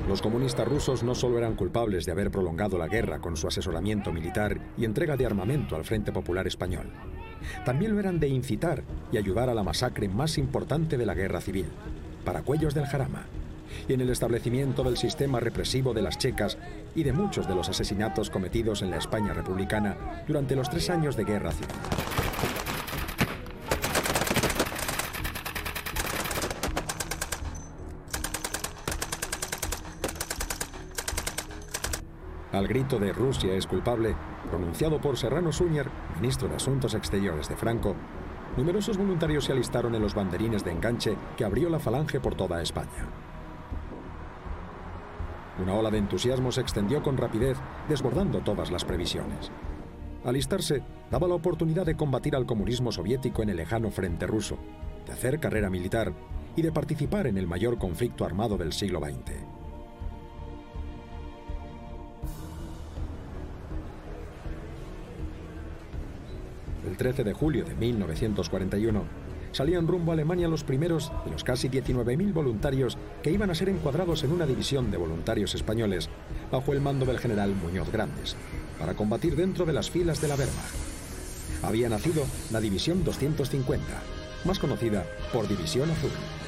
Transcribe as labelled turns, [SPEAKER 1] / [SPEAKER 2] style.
[SPEAKER 1] Los comunistas rusos no solo eran culpables de haber prolongado la guerra con su asesoramiento militar y entrega de armamento al Frente Popular Español, también lo eran de incitar y ayudar a la masacre más importante de la guerra civil, Paracuellos del Jarama, y en el establecimiento del sistema represivo de las checas y de muchos de los asesinatos cometidos en la España republicana durante los 3 años de guerra civil. Al grito de Rusia es culpable, pronunciado por Serrano Suñer, ministro de Asuntos Exteriores de Franco, numerosos voluntarios se alistaron en los banderines de enganche que abrió la Falange por toda España. Una ola de entusiasmo se extendió con rapidez, desbordando todas las previsiones. Alistarse daba la oportunidad de combatir al comunismo soviético en el lejano frente ruso, de hacer carrera militar y de participar en el mayor conflicto armado del siglo XX. El 13 de julio de 1941 salían rumbo a Alemania los primeros de los casi 19.000 voluntarios que iban a ser encuadrados en una división de voluntarios españoles bajo el mando del general Muñoz Grandes, para combatir dentro de las filas de la Wehrmacht. Había nacido la División 250, más conocida por División Azul.